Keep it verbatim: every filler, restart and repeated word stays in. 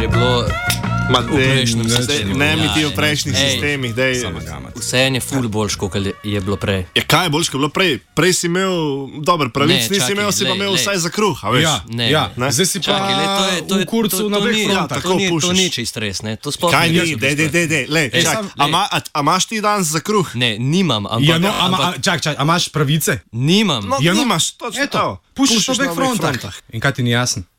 je bilo Ma, v prejšnjem ne, sistemu. ne mi ti Ja, v prejšnjih ej, sistemih, dej. Vseeno je ful boljš, kot je bilo prej. Ja, kaj je boljš, kot je bilo prej? Prej si imel, dober pravic, Ne, nisi čakaj, imel, si pa lej, imel lej. vsaj za kruh, a veš? Ja, Ne, ja. ne. Zdaj si pa Čakaj, le, to je, to je, v kurcu to, na to, dveh ni, frontah. to, ni, to pušiš. ni čisto res, ne. To sploh Kaj ni ni, res v dej, dej, bistvu. dej, dej, lej, Ej, čak, sam- a, lej. ma, a, a imaš ti danes za kruh? Ne, nimam, ampak... Ja, no, ama, ampak a, čak, čak, a imaš pravice? nimam. No, Ja, no, nimaš, točno Eto, to. pušiš Pušiš na dveh na obeh frontah. frontah. In kaj ti ni jasno?